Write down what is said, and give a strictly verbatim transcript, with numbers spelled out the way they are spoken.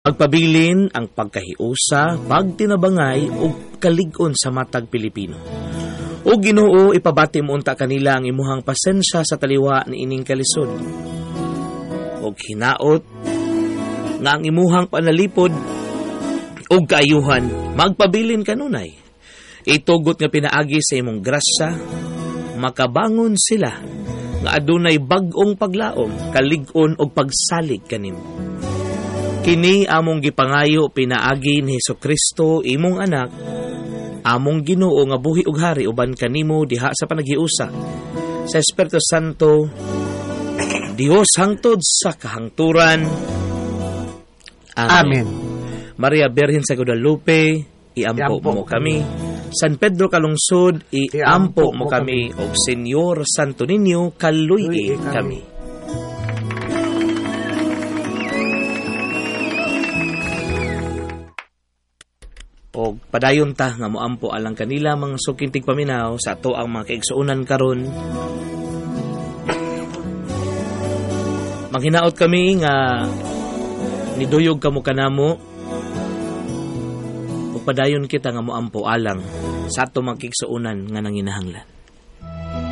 Pagpabilin ang pagkahiusa, pagtinabangay ug kalig-on sa matag Pilipino. O Ginoo, ipabati mo unta kanila ang imuhang pasensya sa taliwa ni ining kalisod. O hinaot nga ang imuhang panalipod o kaayuhan magpabilin kanunay. Itugot nga pinaagi sa imong grasya, makabangon sila nga adunay bag-ong paglaom, kalig-on og pagsalig kanimo. Kini among gipangayo pinaagi ni Hesukristo imong anak, among Ginoo nga buhi ug hari uban kanimo diha sa panaghiusa sa Espiritu Santo, Dios hangtod sa kahangturan. Amen. Amen. Maria Birhen sa Guadalupe, iampo mo kami. San Pedro Kalungsod, iampo mo kami. O Senyor Santo Niño, kaluy kami. O padayon ta nga moampo alang kanila mga sukintig paminaw sa ato ang mga kaigsuunan karon. Manghinaot kami nga niduyog kamo kanamo ug padayon kita nga moampo alang sa ato mga kaigsuunan nga nanginahanglan.